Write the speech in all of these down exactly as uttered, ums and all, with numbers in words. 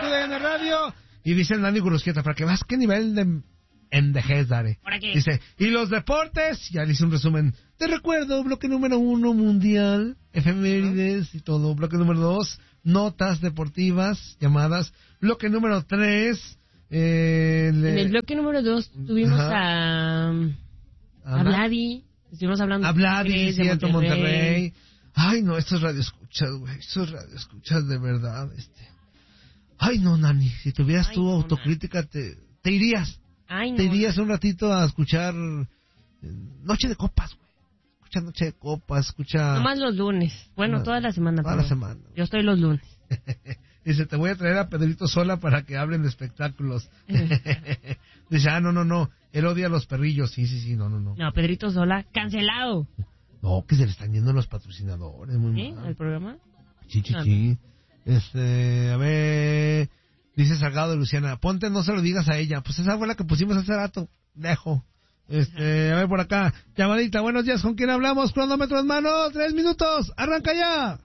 de D N Radio. Y dice el Nani Gurusquieta, para que veas qué nivel de endejez, Dare. ¿Por aquí? Dice, y los deportes, ya le hice un resumen. Te recuerdo, bloque número uno, mundial, efemérides y todo. Bloque número dos, notas deportivas, llamadas. Bloque número tres, eh, le... En el bloque número dos tuvimos Ajá. a... A Vladi. Estuvimos hablando a Vladi, de cierto, Monterrey. Monterrey. Ay, no, estos radioescuchas, güey. Estos radioescuchas de verdad, este... Ay, no, Nani, si tuvieras Ay, tu no, autocrítica, te, te irías. Ay, no, te irías no. un ratito a escuchar eh, Noche de Copas, güey. Escucha Noche de Copas, escucha... Nomás los lunes. Bueno, no, toda la semana. Toda la semana. Yo estoy los lunes. Dice, te voy a traer a Pedrito Sola para que hablen de espectáculos. Dice, ah, no, no, no. Él odia a los perrillos. Sí, sí, sí, no, no, no. No, Pedrito Sola, cancelado. No, que se le están yendo los patrocinadores. Muy ¿Sí? mal. ¿Al programa? Sí, sí, sí. Este, a ver, dice Salgado de Luciana, ponte, no se lo digas a ella. Pues esa fue la que pusimos hace rato. Dejo. Este, a ver por acá. Llamadita, buenos días, ¿con quién hablamos? Cronómetro en mano, tres minutos. Arranca ya.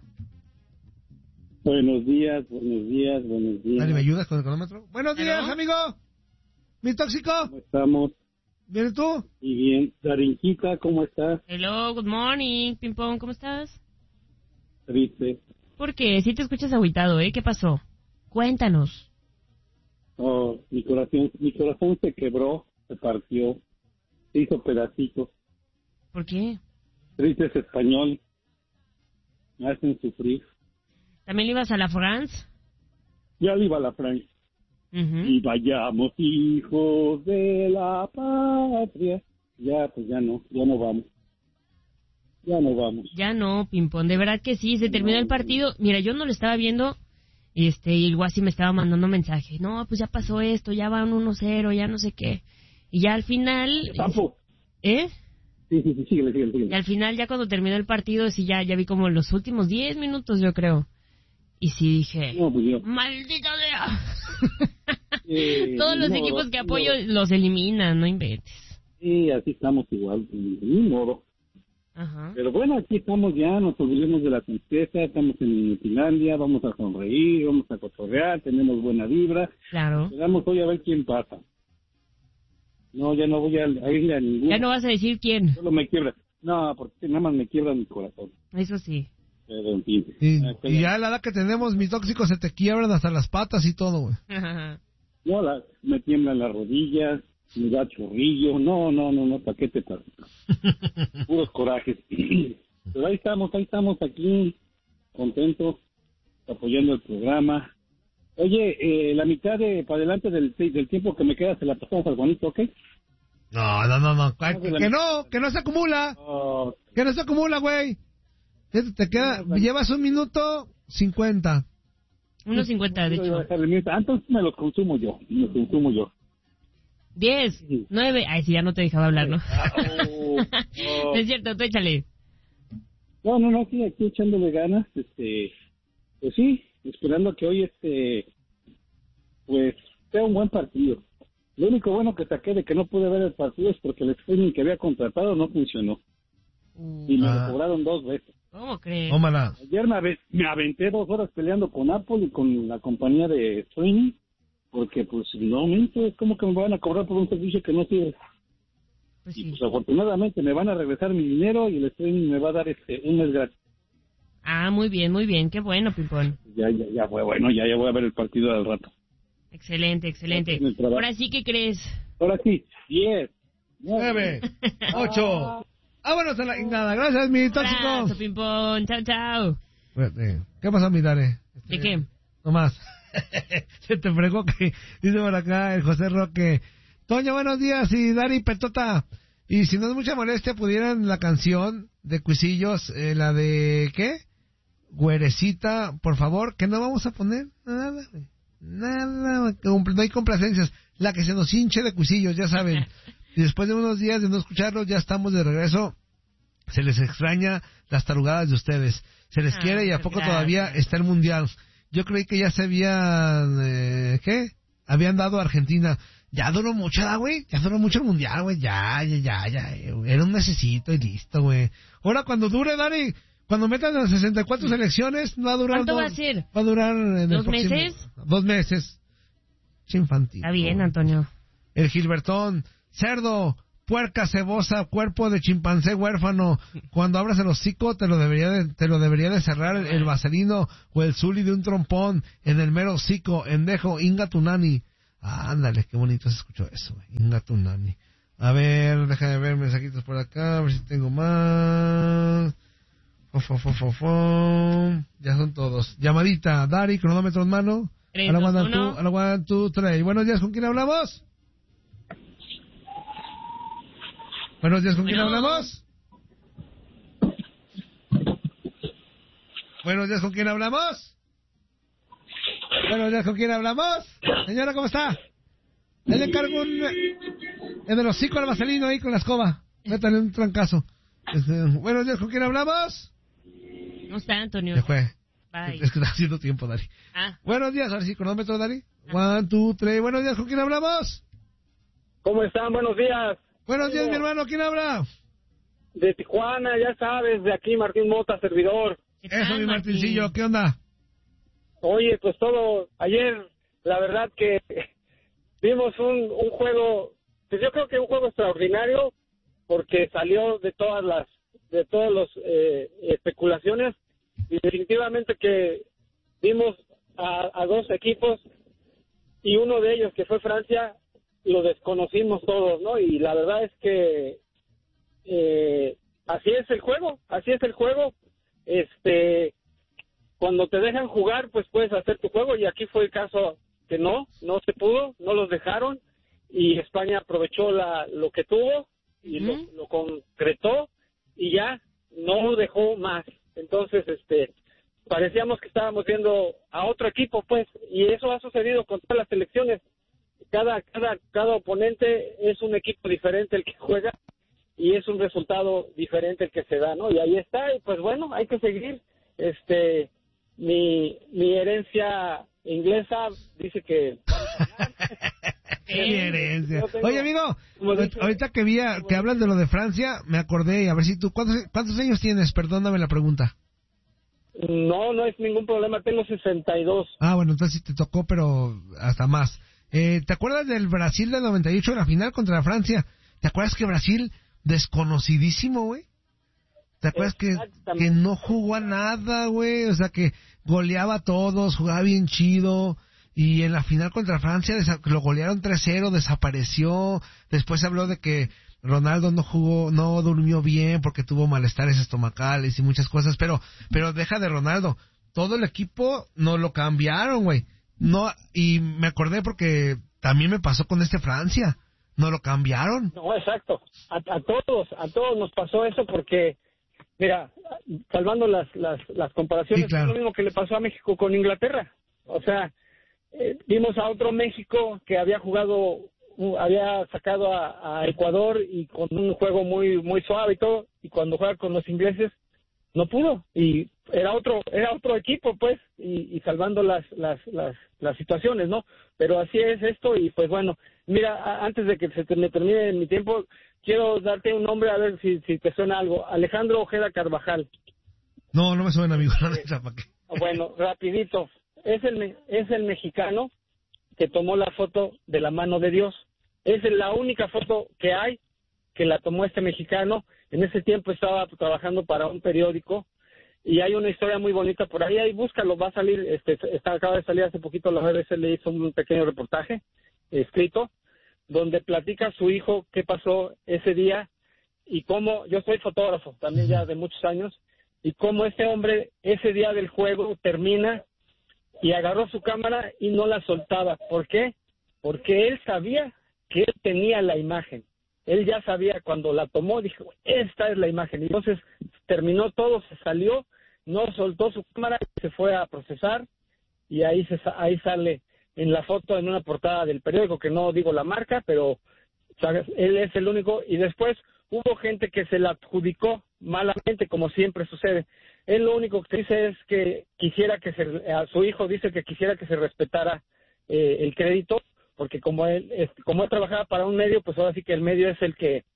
Buenos días, buenos días, buenos días. Dale, ¿me ayudas con el cronómetro? Buenos días, ¿Hello? amigo. ¿Mi tóxico? ¿Cómo estamos? ¿Bien y tú? Y bien. Darinquita, ¿cómo estás? Hello, good morning. Ping pong, ¿cómo estás? Triste. ¿Por qué? Si te escuchas agüitado, ¿eh? ¿Qué pasó? Cuéntanos. Oh, mi corazón, mi corazón se quebró, se partió, se hizo pedacitos. ¿Por qué? Triste es español. Me hacen sufrir. ¿También le ibas a la France? Ya le iba a la France. Uh-huh. Y vayamos, hijos de la patria. Ya, pues ya no, ya no vamos. Ya no vamos. Ya no, Pimpón, de verdad que sí, se terminó no, el partido. Mira, yo no lo estaba viendo, este, y el Guasi me estaba mandando mensaje. No, pues ya pasó esto, ya van uno cero, ya no sé qué. Y ya al final... ¡Tampo! ¿Eh? Sí, sí, sí, síguele, síguele, síguele. Y al final, ya cuando terminó el partido, sí, ya, ya vi como los últimos diez minutos, yo creo. Y sí dije, no, pues yo. ¡maldita sea! Eh, Todos los no, equipos que apoyo no. los eliminan, no inventes. Sí, así estamos igual, ni modo. Ajá. Pero bueno, aquí estamos ya, nos olvidemos de la tristeza, estamos en Finlandia, vamos a sonreír, vamos a cotorrear, tenemos buena vibra. Claro. Esperamos hoy a ver quién pasa. No, ya no voy a, a irle a ninguno. Ya no vas a decir quién. Solo me quiebra. No, porque nada más me quiebra mi corazón. Eso sí. Pero en fin. Y, y ya a la edad que tenemos, mis tóxicos se te quiebran hasta las patas y todo, güey. No, la, me tiemblan las rodillas, me da chorrillo. No, no, no, no, ¿para qué te pasa? Puros corajes. Pero ahí estamos, ahí estamos aquí, contentos, apoyando el programa. Oye, eh, la mitad de para adelante del, del tiempo que me queda se la pasamos al bonito, ¿ok? No, no, no, no. Que, que no, que no se acumula. Oh. Que no se acumula, güey. Te queda, no, llevas un minuto cincuenta. Uno cincuenta, de hecho. Entonces me los consumo yo, me los consumo yo. Diez, sí. Nueve, ay, si ya no te dejaba hablar, ¿no? Oh, oh. Es cierto, tú échale. No, no, no, sí, aquí echándole ganas, este, pues sí, esperando que hoy, este, pues, sea un buen partido. Lo único bueno que saqué de que no pude ver el partido es porque el streaming que había contratado no funcionó. Mm. Y me ah. lo cobraron dos veces. ¿Cómo crees? Tómala. Ayer me, me aventé dos horas peleando con Apple y con la compañía de streaming, porque pues no, es como que me van a cobrar por un servicio que no sirve. Pues y sí. Pues afortunadamente me van a regresar mi dinero y el streaming me va a dar este un mes gratis. Ah, muy bien, muy bien, qué bueno, Pimpón. Ya, ya, ya fue bueno, ya, ya voy a ver el partido al rato. Excelente, excelente. Ahora sí, ¿qué crees? Ahora sí, diez, nueve, ocho... Vámonos a la nada. Gracias, mi tóxico. Abrazo, Pimpón. Chao, chao. ¿Qué pasó, mi Dare? ¿De qué? No más. Se te fregó que dice por acá el José Roque. Toño, buenos días. Y Dari Petota. Y si no es mucha molestia, pudieran la canción de Cuisillos, eh, la de, ¿qué? Güerecita, por favor, que no vamos a poner nada, nada, no hay complacencias. La que se nos hinche de Cuisillos, ya saben. Y después de unos días de no escucharlos, ya estamos de regreso. Se les extraña las tarugadas de ustedes. Se les ah, quiere y a poco gracias. Todavía está el Mundial. Yo creí que ya se habían... Eh, ¿Qué? Habían dado a Argentina. Ya duró mucho, güey. Ya duró mucho el Mundial, güey. Ya, ya, ya, ya. Era un mesecito y listo, güey. Ahora cuando dure, Dani... Cuando metan las sesenta y cuatro selecciones, va a durar... ¿Cuánto dos, va a ser? Va a durar... En el ¿Dos próximo, meses? Dos meses. Infantil. Está bien, Antonio. El Gilbertón. Cerdo, puerca cebosa, cuerpo de chimpancé huérfano. Cuando abras el hocico te lo debería de, te lo debería de cerrar el, el vaselino o el zuli de un trompón en el mero hocico. Endejo, inga tu nani. Ah, ándale, qué bonito se escuchó eso. Inga tu nani. A ver, déjame ver mensajitos por acá, a ver si tengo más. Fo, fo, fo, fo, fo. Ya son todos. Llamadita, Dari, cronómetro en mano. tres, A la dos, one, uno. two, a la one, two, three. Buenos días, ¿con quién hablamos? Buenos días, ¿con quién Bueno. hablamos? Buenos días, ¿con quién hablamos? Buenos días, ¿con quién hablamos? Señora, ¿cómo está? Él le encargo un... En el hocico al vaselino ahí con la escoba. Métale un trancazo. Este, buenos días, ¿con quién hablamos? No está, Antonio. Se fue. Bye. Es que está haciendo tiempo, Dari. Ah, Buenos días, ahora sí, cronómetro, Dari. One, two, three. Buenos días, ¿con quién hablamos? ¿Cómo están? Buenos días. Buenos días, mi hermano, ¿quién habla? De Tijuana, ya sabes, de aquí Martín Mota, servidor. ¿qué tal, Eso, mi Martín? Martincillo, ¿qué onda? Oye, pues todo, ayer, la verdad que vimos un, un juego, pues yo creo que un juego extraordinario, porque salió de todas las, de todas las eh, especulaciones, y definitivamente que vimos a, a dos equipos, y uno de ellos que fue Francia, lo desconocimos todos, ¿no? Y la verdad es que eh, así es el juego, así es el juego, este... Cuando te dejan jugar, pues puedes hacer tu juego, y aquí fue el caso que no, no se pudo, no los dejaron, y España aprovechó la, lo que tuvo y Uh-huh. lo, lo concretó, y ya no dejó más. Entonces, este, parecíamos que estábamos viendo a otro equipo, pues, y eso ha sucedido con todas las selecciones. Cada, cada, cada oponente es un equipo diferente el que juega, y es un resultado diferente el que se da, ¿no? Y ahí está, y pues bueno, hay que seguir, este... Mi, mi herencia inglesa dice que... Qué mi herencia. Yo tengo- Oye, amigo, como dice- ahorita que vi a- que hablan de lo de Francia, me acordé, y a ver si tú, ¿cuántos, cuántos años tienes? Perdóname la pregunta. No, no es ningún problema, tengo sesenta y dos. Ah, bueno, entonces sí te tocó, pero hasta más. Eh, ¿Te acuerdas del Brasil del noventa y ocho en la final contra Francia? ¿Te acuerdas que Brasil, desconocidísimo, güey? ¿Te acuerdas que, que no jugó a nada, güey? O sea, que goleaba a todos, jugaba bien chido. Y en la final contra Francia desa- lo golearon tres cero, desapareció. Después se habló de que Ronaldo no jugó, no durmió bien porque tuvo malestares estomacales y muchas cosas. Pero, pero deja de Ronaldo. Todo el equipo no lo cambiaron, güey. No, y me acordé porque también me pasó con este Francia. No lo cambiaron. No, exacto. A, a todos, a todos nos pasó eso porque, mira, salvando las, las, las comparaciones, Sí, claro. es lo mismo que le pasó a México con Inglaterra. O sea, eh, vimos a otro México que había jugado, uh, había sacado a, a Ecuador y con un juego muy muy suave y todo, y cuando juega con los ingleses no pudo, y era otro era otro equipo, pues, y, y salvando las, las las las situaciones, ¿no? Pero así es esto, y pues bueno, mira, a, antes de que se te, me termine mi tiempo, quiero darte un nombre, a ver si, si te suena algo. Alejandro Ojeda Carvajal. No, no me suena, amigo. La neta, ¿pa' qué? Bueno, rapidito. Es el, me- es el mexicano que tomó la foto de la mano de Dios. Es la única foto que hay que la tomó este mexicano. En ese tiempo estaba trabajando para un periódico y hay una historia muy bonita por ahí. Ahí búscalo, va a salir, este, está, acaba de salir hace poquito, la B B C le hizo un pequeño reportaje escrito donde platica a su hijo qué pasó ese día y cómo, yo soy fotógrafo también ya de muchos años, y cómo ese hombre ese día del juego termina y agarró su cámara y no la soltaba. ¿Por qué? Porque él sabía que él tenía la imagen. Él ya sabía cuando la tomó, dijo, esta es la imagen. Y entonces terminó todo, se salió, no soltó su cámara, se fue a procesar y ahí se sa- ahí sale en la foto, en una portada del periódico, que no digo la marca, pero ¿sabes? Él es el único. Y después hubo gente que se la adjudicó malamente, como siempre sucede. Él lo único que dice es que quisiera que se, a su hijo dice que quisiera que se respetara eh, el crédito, porque como él es- como él trabajaba para un medio, pues ahora sí que el medio es el que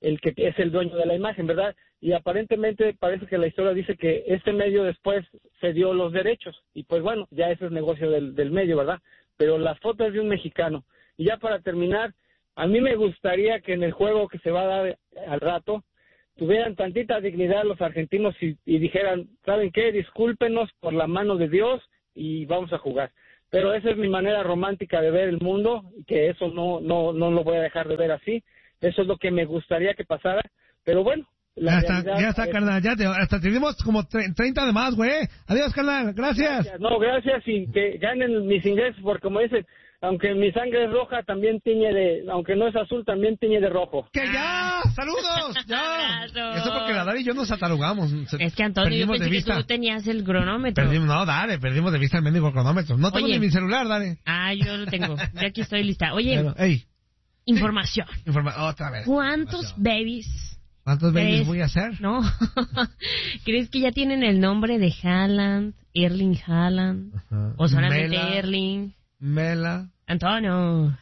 el que es el dueño de la imagen, ¿verdad? Y aparentemente parece que la historia dice que este medio después cedió los derechos, y pues bueno, ya ese es negocio del, del medio, ¿verdad? Pero la foto es de un mexicano. Y ya para terminar, a mí me gustaría que en el juego que se va a dar al rato, tuvieran tantita dignidad los argentinos y, y dijeran, ¿saben qué? Discúlpenos por la mano de Dios y vamos a jugar. Pero esa es mi manera romántica de ver el mundo, y que eso no, no, no lo voy a dejar de ver así. Eso es lo que me gustaría que pasara, pero bueno. La ya está, realidad ya está, es... carnal, ya te, hasta te dimos como treinta de más, güey. Adiós, carnal, gracias. gracias. No, gracias, y que ganen mis ingresos, porque como dicen, aunque mi sangre es roja, también tiñe de, aunque no es azul, también tiñe de rojo. ¡Que ya! ¡Saludos! ¡Ya! Eso porque la Dari y yo nos atarugamos. Es que, Antonio, yo pensé que tú tenías el cronómetro. Perdimos, no, dale, perdimos de vista el mendigo cronómetro. No tengo Oye. ni mi celular, dale. Ah, yo lo tengo. Ya aquí estoy lista. Oye, Pero, hey. información. Informa Otra vez. ¿Cuántos información. babies... ¿Cuántos babies voy a hacer? No. ¿Crees que ya tienen el nombre de Haaland, Erling Haaland? Uh-huh. ¿O solamente Mela, Erling? Mela. Antonio.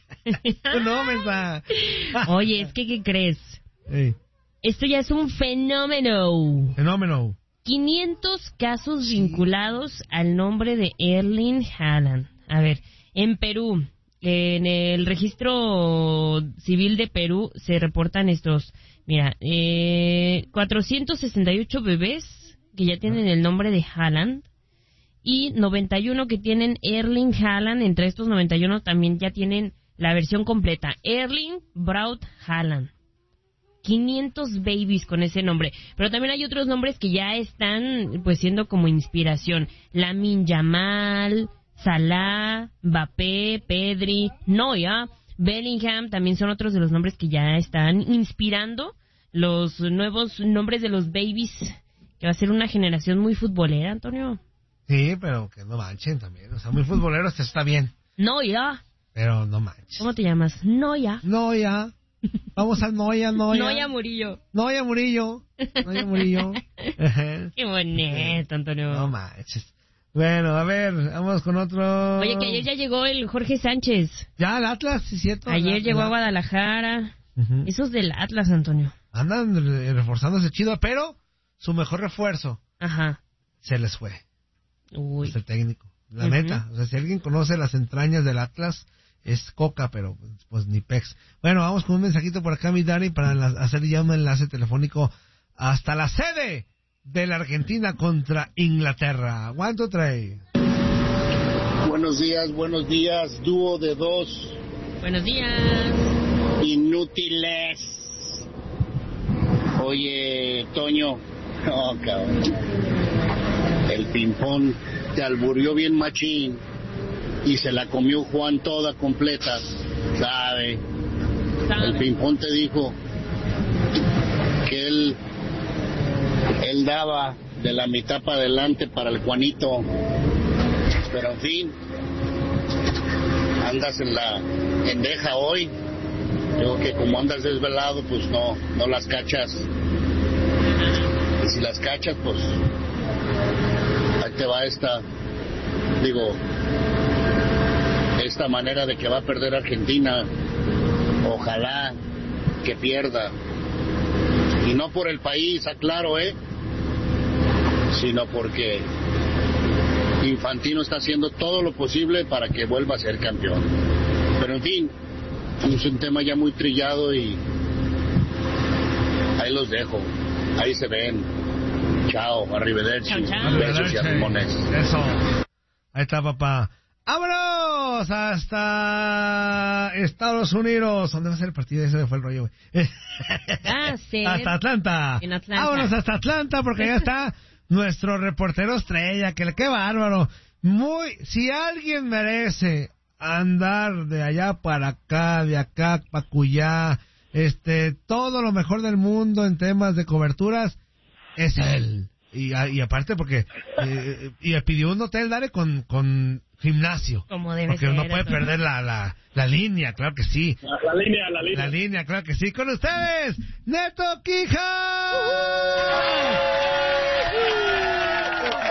No, mensa. Oye, es que, ¿qué crees? Hey. Esto ya es un fenómeno. Fenómeno. quinientos casos sí. vinculados al nombre de Erling Haaland. A ver, en Perú, en el registro civil de Perú se reportan estos... Mira, eh, cuatrocientos sesenta y ocho bebés que ya tienen el nombre de Haaland y noventa y uno que tienen Erling Haaland. Entre estos noventa y uno también ya tienen la versión completa, Erling Braut Haaland. quinientos babies con ese nombre. Pero también hay otros nombres que ya están pues siendo como inspiración. Lamine Yamal, Salah, Mbappé, Pedri, Neuer, Bellingham, también son otros de los nombres que ya están inspirando los nuevos nombres de los babies, que va a ser una generación muy futbolera, Antonio. Sí, pero que no manchen también, o sea, muy futboleros está bien. Neuer. Pero no manches. ¿Cómo te llamas? Neuer. Neuer. Vamos al Neuer, Neuer. Neuer Murillo. Neuer Murillo. Neuer Murillo. Qué bonito, Antonio. No manches. Bueno, a ver, vamos con otro... Oye, que ayer ya llegó el Jorge Sánchez. Ya, el Atlas, sí, cierto. Ayer el, llegó el... a Guadalajara. Uh-huh. Esos del Atlas, Antonio. Andan reforzándose chido, pero su mejor refuerzo... Ajá. Se les fue. Uy. Es el técnico. La uh-huh. neta. O sea, si alguien conoce las entrañas del Atlas, es Coca, pero pues ni Pex. Bueno, vamos con un mensajito por acá, mi Dani, para la, hacer ya un enlace telefónico hasta la sede de la Argentina contra Inglaterra. One, two, three. Buenos días, buenos días, dúo de dos. Buenos días. Inútiles. Oye, Toño. Oh, cabrón. El ping-pong te alburió bien machín y se la comió Juan toda completa. ¿Sabe? ¿Sabe? El ping-pong te dijo que él... Él daba de la mitad para adelante para el Juanito, pero en fin, andas en la pendeja hoy. Digo que como andas desvelado, pues no, no las cachas. Y si las cachas, pues ahí te va esta, digo, esta manera de que va a perder Argentina. Ojalá que pierda. Y no por el país, aclaro, ¿eh? Sino porque Infantino está haciendo todo lo posible para que vuelva a ser campeón. Pero en fin, es un tema ya muy trillado y ahí los dejo. Ahí se ven. Chao, arrivederci. Chao, chao. Besos y arrimones. Eso. Ahí está, papá. ¡Vámonos! Hasta Estados Unidos. ¿Dónde va a ser el partido? Ese fue el rollo, güey. Ah, sí. Hasta Atlanta. En Atlanta. Vámonos hasta Atlanta porque ya está nuestro reportero estrella. Que qué bárbaro. Muy, si alguien merece andar de allá para acá, de acá para acullá, este, todo lo mejor del mundo en temas de coberturas, es él. Y, y aparte porque eh, y pidió un hotel, Dare, con, con gimnasio. Como debe porque ser, no puede eso. perder la, la, la línea, claro que sí. La, la línea, la línea. La línea, claro que sí. Con ustedes, Neto Quija.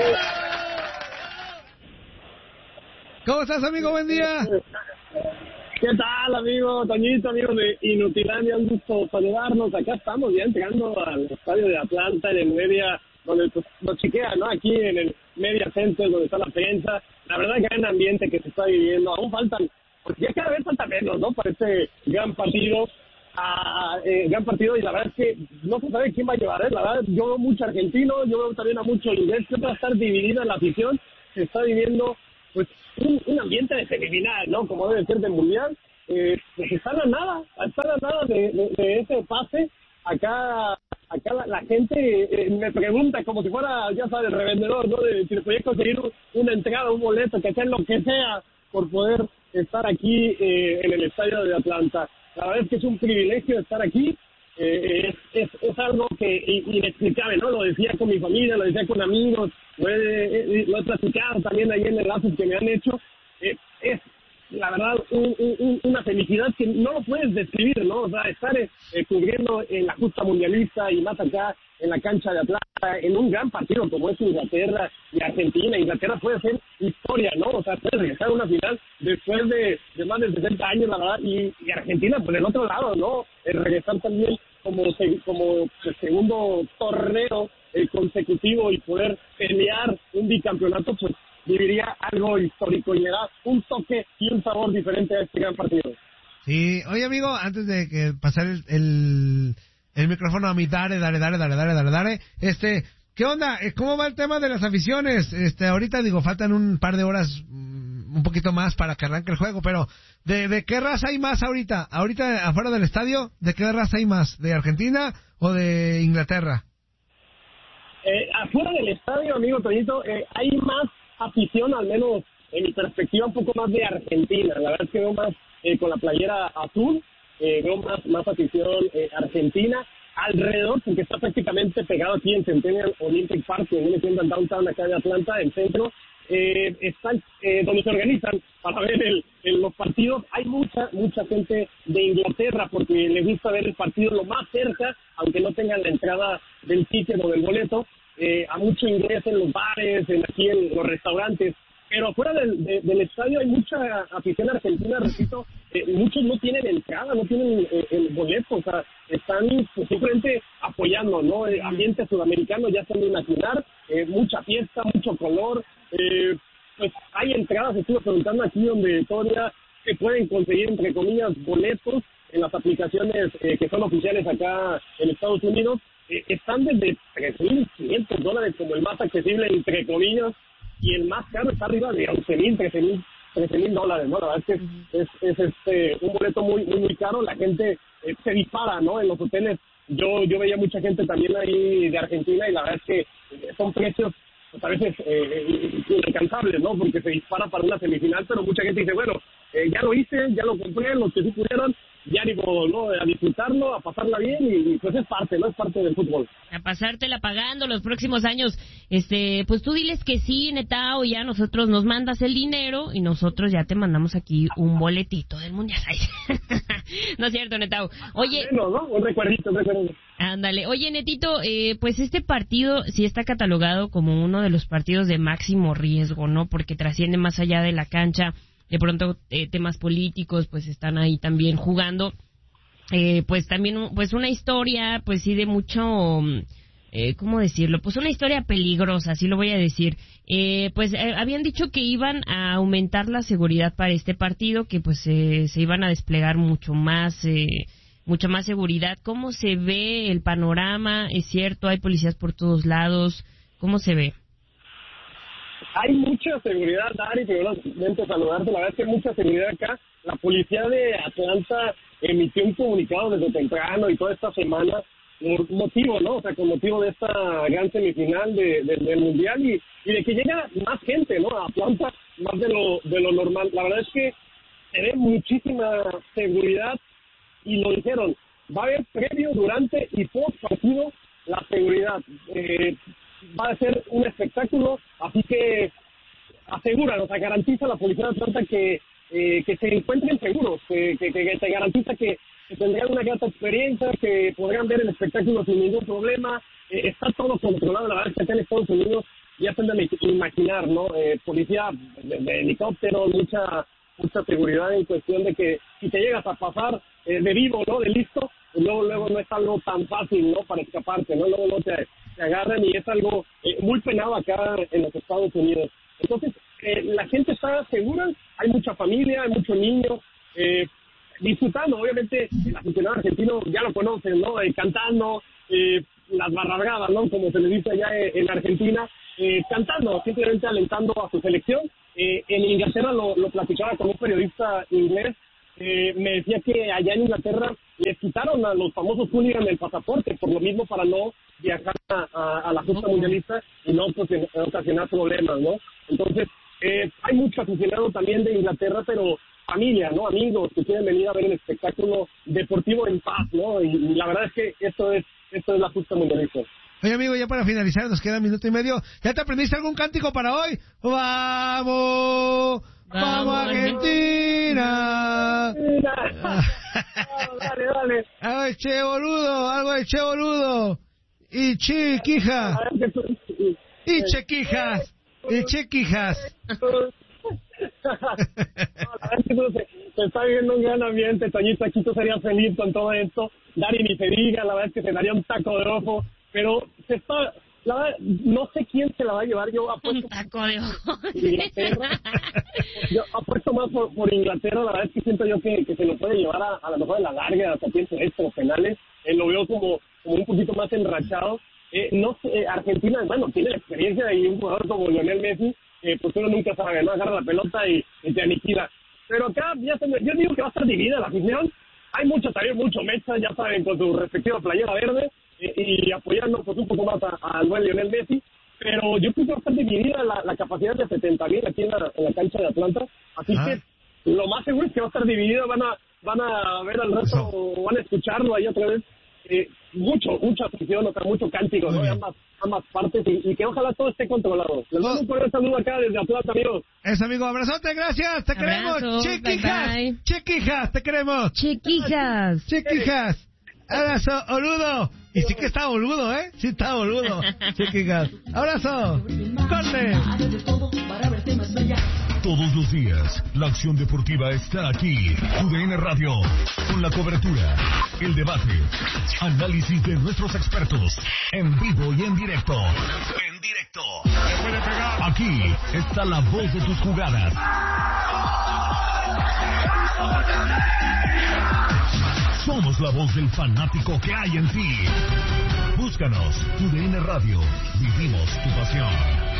¿Cómo estás, amigo? Buen día. ¿Qué tal, amigo Toñito, amigo de Inutilandia? Un gusto saludarnos. Acá estamos ya entrando al estadio de Atlanta, en el media, donde pues, nos chiquea, ¿no? Aquí en el Media Center, donde está la prensa. La verdad, gran ambiente que se está viviendo. Aún faltan, pues ya cada vez falta menos, ¿no? Para este gran partido. A, eh, gran partido, y la verdad es que no se sabe quién va a llevar, ¿eh? La verdad, yo veo mucho argentino, yo veo también a mucho inglés, que va a estar dividida la afición. Se está viviendo pues un, un ambiente de semifinal, ¿no? Como debe ser del Mundial. Eh, pues están a nada, están a nada de, de, de ese pase. Acá acá la, la gente eh, me pregunta como si fuera, ya sabes, el revendedor, ¿no? De, si le podía conseguir un, una entrada, un boleto, que sea lo que sea, por poder estar aquí eh, en el estadio de Atlanta. La verdad es que es un privilegio estar aquí. Eh, es, es, es algo que inexplicable, ¿no? Lo decía con mi familia, lo decía con amigos, lo he, lo he platicado también ahí en enlaces que me han hecho. Eh, es, la verdad, un, un, una felicidad que no lo puedes describir, ¿no? O sea, estar eh, cubriendo en la justa mundialista y más acá en la cancha de Atlanta, en un gran partido como es Inglaterra y Argentina. Inglaterra puede ser historia, ¿no? O sea, puede regresar a una final después de, de más de sesenta años, la verdad, y, y Argentina, pues del otro lado, ¿no? El regresar también como, como el segundo torneo eh, consecutivo y poder pelear un bicampeonato, pues viviría algo histórico y le da un toque y un sabor diferente a este gran partido. Sí, oye amigo, antes de que pasar el, el, el micrófono a mi Dare, Dare, Dare, Dare, Dare, Dare, Dare, este, ¿qué onda? ¿Cómo va el tema de las aficiones? Este, ahorita digo, faltan un par de horas, un poquito más para que arranque el juego, pero ¿de, de qué raza hay más ahorita? Ahorita afuera del estadio, ¿de qué raza hay más? ¿De Argentina o de Inglaterra? Eh, afuera del estadio, amigo Toñito, eh, hay más afición, al menos en mi perspectiva, un poco más de Argentina. La verdad es que veo más eh, con la playera azul, eh, veo más, más afición eh, argentina alrededor, porque está prácticamente pegado aquí en Centennial Olympic Park, que viene siendo el downtown acá de Atlanta, el centro. Eh, están eh, donde se organizan para ver el, el, los partidos. Hay mucha mucha gente de Inglaterra porque les gusta ver el partido lo más cerca, aunque no tengan la entrada del ticket o del boleto. Eh, a mucho inglés en los bares, en aquí en los restaurantes, pero afuera del, de, del estadio hay mucha afición argentina, repito. Eh, muchos no tienen entrada, no tienen eh, el boleto, o sea, están pues, simplemente apoyando, ¿no? El ambiente sudamericano ya se han de imaginar, eh, mucha fiesta, mucho color. Eh, pues hay entradas, estuve preguntando aquí donde todavía se pueden conseguir, entre comillas, boletos en las aplicaciones eh, que son oficiales acá en Estados Unidos. Eh, están desde tres mil quinientos dólares como el más accesible, entre comillas, y el más caro está arriba de once mil, trece mil dólares, ¿no? La verdad es que es, es este un boleto muy muy muy caro. La gente eh, se dispara, ¿no? En los hoteles. Yo yo veía mucha gente también ahí de Argentina y la verdad es que eh, son precios pues a veces eh, inalcanzables, ¿no? Porque se dispara para una semifinal, pero mucha gente dice, bueno, eh, ya lo hice, ya lo compré, los que sí pudieron, ya digo, ¿no? A disfrutarlo, a pasarla bien y, y pues es parte, ¿no? Es parte del fútbol. A pasártela pagando los próximos años. Este, pues tú diles que sí, Netao, y ya nosotros nos mandas el dinero y nosotros ya te mandamos aquí un boletito del Mundial. No es cierto, Netao. Oye, bueno, ¿no? Un recuerdito, un recuerdito. Ándale. Oye, Netito, eh, pues este partido sí está catalogado como uno de los partidos de máximo riesgo, ¿no? Porque trasciende más allá de la cancha. De pronto eh, temas políticos pues están ahí también jugando. Eh, pues también pues una historia pues sí de mucho, eh, ¿cómo decirlo? Pues una historia peligrosa, así lo voy a decir. Eh, pues eh, habían dicho que iban a aumentar la seguridad para este partido, que pues eh, se iban a desplegar mucho más, eh, mucha más seguridad. ¿Cómo se ve el panorama? ¿Es cierto? ¿Hay policías por todos lados? ¿Cómo se ve? Hay mucha seguridad, Dari, primeramente saludarte. La verdad es que hay mucha seguridad acá. La policía de Atlanta emitió un comunicado desde temprano y toda esta semana por motivo, ¿no? O sea, con motivo de esta gran semifinal de, de, del Mundial y, y de que llega más gente, ¿no? A Atlanta, más de lo, de lo normal. La verdad es que se ve muchísima seguridad y lo dijeron. Va a haber previo, durante y post partido la seguridad. Eh, va a ser un espectáculo, así que aseguran, o sea, garantiza la policía de Atlanta que, eh, que se encuentren seguros, que, que, que te garantiza que, que tendrán una grata experiencia, que podrán ver el espectáculo sin ningún problema. Eh, está todo controlado, la verdad es que acá en Estados Unidos ya se han de imaginar, ¿no? Eh, policía de, de helicóptero, mucha mucha seguridad en cuestión de que si te llegas a pasar eh, de vivo, ¿no? De listo, pues luego, luego no es algo tan fácil, ¿no? Para escaparte, ¿no? Luego, luego te, te agarran y es algo eh, muy penado acá en los Estados Unidos. Entonces, eh, la gente está segura, hay mucha familia, hay muchos niños, eh, disfrutando. Obviamente, el aficionado argentino ya lo conocen, ¿no? Eh, cantando, eh, las barragadas, ¿no? Como se le dice allá en Argentina, eh, cantando, simplemente alentando a su selección. Eh, en Inglaterra lo, lo platicaba con un periodista inglés, eh, me decía que allá en Inglaterra les quitaron a los famosos hooligans el pasaporte, por lo mismo para no viajar a, a, a la justa mundialista y no pues, en, en ocasionar problemas, ¿no? Entonces, eh, hay mucho aficionado también de Inglaterra, pero familia, ¿no? Amigos que quieren venir a ver el espectáculo deportivo en paz, ¿no? Y, y la verdad es que esto es esto es la justa mundialista. Oye, amigo, ya para finalizar, nos queda un minuto y medio. ¿Ya te aprendiste algún cántico para hoy? ¡Vamos! ¡Vamos, Argentina! Argentina. Dale, dale. Algo de che boludo, algo de che boludo. Y chiquija. Y chequijas. Y chequijas. No, la verdad es que se, se está viviendo un gran ambiente, Toñito, aquí tú serías feliz con todo esto, Dari ni se diga, la verdad es que se daría un taco de ojo, pero se está, la verdad, no sé quién se la va a llevar, yo apuesto un taco de ojo. Inglaterra, yo apuesto más por, por Inglaterra, la verdad es que siento yo que, que se lo puede llevar a, a lo mejor en la larga, hasta tiempos extras penales, eh, lo veo como, como un poquito más enrachado, eh, no sé, eh, Argentina, bueno, tiene la experiencia y un jugador como Lionel Messi, Eh, pues uno nunca sabe, ¿no? Agarra la pelota y, y te aniquila. Pero acá, ya se me, yo digo que va a estar dividida la afición. Hay mucho, también mucho mecha, ya saben, con su respectiva playera verde eh, y apoyando pues un poco más al buen Lionel Messi. Pero yo creo que va a estar dividida la, la capacidad de setenta mil aquí en la, en la cancha de Atlanta. Así ah. que lo más seguro es que va a estar dividido. Van a, van a ver al resto, o van a escucharlo ahí otra vez. Eh, mucho, mucha afición, o sea, mucho cántico, ¿no? De ambas, ambas partes y, y que ojalá todo esté controlado. Les mando un cordial saludo acá desde Atlanta, amigos. Eso, amigo, abrazote, gracias, te Abrazo, queremos, chiquijas, bye bye. Chiquijas, te queremos. Chiquijas. Chiquijas. Abrazo, boludo. Y sí que está boludo, ¿eh? Sí está boludo. Chiquijas. Abrazo. Corte. Todos los días, la acción deportiva está aquí. U D N Radio, con la cobertura, el debate, análisis de nuestros expertos, en vivo y en directo. En directo. Aquí está la voz de tus jugadas. Somos la voz del fanático que hay en ti. Búscanos, U D N Radio. Vivimos tu pasión.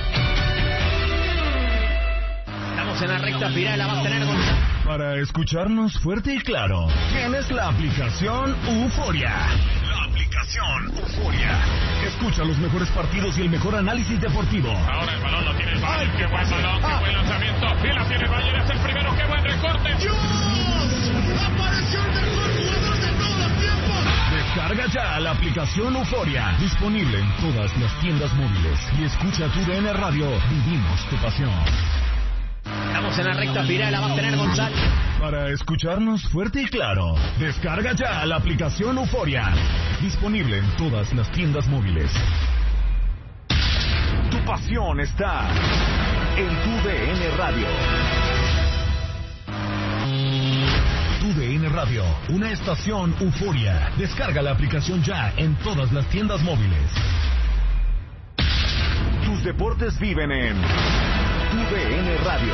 Estamos en la recta final, la va a tener Gonzalo. Para escucharnos fuerte y claro, tienes la aplicación Euforia. La aplicación Euforia. Escucha los mejores partidos y el mejor análisis deportivo. Ahora el balón lo tiene el Bayern. Qué buen balón, qué buen lanzamiento. Y la tiene el Bayern, es el primero. Qué buen recorte. ¡Dios! ¡Apareció el mejor jugador de todos los tiempos! Descarga ya la aplicación Euforia. Disponible en todas las tiendas móviles. Y escucha tu D N Radio. Vivimos tu pasión. Estamos en la recta final, la va a tener Gonzalo. Para escucharnos fuerte y claro, descarga ya la aplicación Euforia. Disponible en todas las tiendas móviles. Tu pasión está en tu D N Radio. Tu D N Radio, una estación Euforia. Descarga la aplicación ya en todas las tiendas móviles. Tus deportes viven en U D N Radio.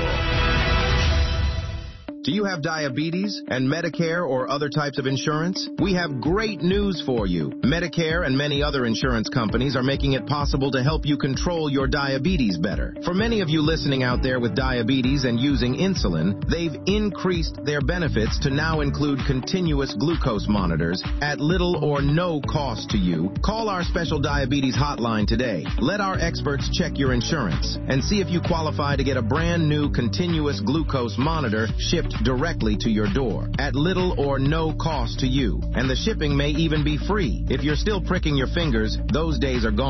Do you have diabetes and Medicare or other types of insurance? We have great news for you. Medicare and many other insurance companies are making it possible to help you control your diabetes better. For many of you listening out there with diabetes and using insulin, they've increased their benefits to now include continuous glucose monitors at little or no cost to you. Call our special diabetes hotline today. Let our experts check your insurance and see if you qualify to get a brand new continuous glucose monitor shipped directly to your door at little or no cost to you. And the shipping may even be free. If you're still pricking your fingers, those days are gone.